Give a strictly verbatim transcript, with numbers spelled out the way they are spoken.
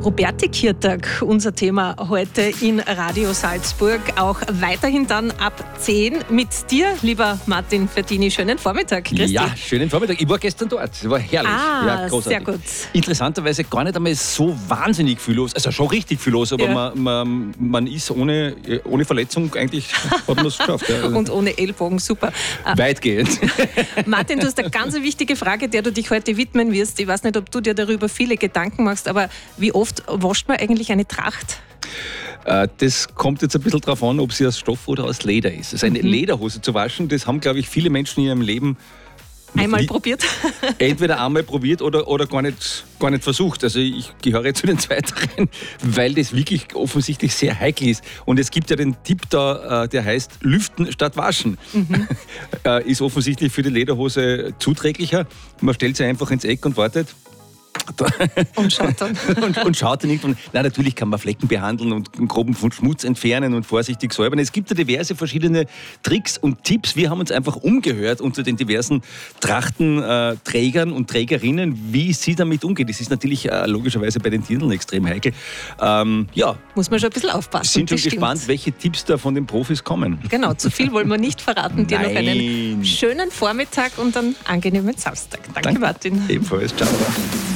Robertikirtag, unser Thema heute in Radio Salzburg. Auch weiterhin dann ab zehn mit dir, lieber Martin Fertini. Schönen Vormittag. Grüß ja, dich. schönen Vormittag. Ich war gestern dort. Es war herrlich. Ah, ja, großartig. sehr gut. Interessanterweise gar nicht einmal so wahnsinnig viel los. Also schon richtig viel los, aber Ja. man, man, man ist ohne, ohne Verletzung eigentlich, hat man es geschafft. Ja. Und ohne Ellbogen, super. Äh, Weitgehend. Martin, du hast eine ganz wichtige Frage, der du dich heute widmen wirst. Ich weiß nicht, ob du dir darüber viele Gedanken machst, aber wie oft wascht man eigentlich eine Tracht? Das kommt jetzt ein bisschen darauf an, ob sie aus Stoff oder aus Leder ist. Also eine mhm. Lederhose zu waschen, das haben, glaube ich, viele Menschen in ihrem Leben Einmal nie, probiert? Entweder einmal probiert oder, oder gar, nicht, gar nicht versucht. Also ich gehöre zu den Zweiteren, weil das wirklich offensichtlich sehr heikel ist. Und es gibt ja den Tipp da, der heißt Lüften statt Waschen. Mhm. Ist offensichtlich für die Lederhose zuträglicher. Man stellt sie einfach ins Eck und wartet. Und schaut dann. und, und schaut dann irgendwann. Nein, natürlich kann man Flecken behandeln und einen groben Schmutz entfernen und vorsichtig säubern. Es gibt ja diverse verschiedene Tricks und Tipps. Wir haben uns einfach umgehört unter den diversen Trachtenträgern und Trägerinnen, wie sie damit umgehen. Das ist natürlich äh, logischerweise bei den Dirndln extrem heikel. Ähm, ja. Muss man schon ein bisschen aufpassen. Sind schon bestimmt. gespannt, welche Tipps da von den Profis kommen. Genau, zu viel wollen wir nicht verraten. Dir Nein. noch einen schönen Vormittag und einen angenehmen Samstag. Danke, Danke. Martin. Ebenfalls. Ciao.